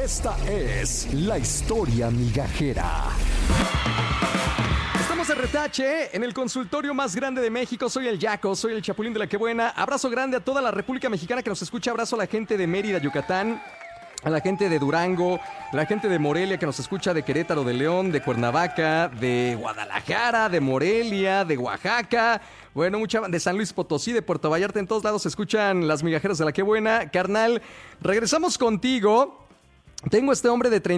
Esta es la historia migajera. Estamos de retache en el consultorio más grande de México. Soy el Yaco, soy el Chapulín de la Que Buena. Abrazo grande a toda la República Mexicana que nos escucha. Abrazo a la gente de Mérida, Yucatán, a la gente de Durango, a la gente de Morelia que nos escucha, de Querétaro, de León, de Cuernavaca, de Guadalajara, de Morelia, de Oaxaca. Bueno, de San Luis Potosí, de Puerto Vallarta. En todos lados se escuchan las migajeras de la Que Buena. Carnal, regresamos contigo. Tengo este hombre de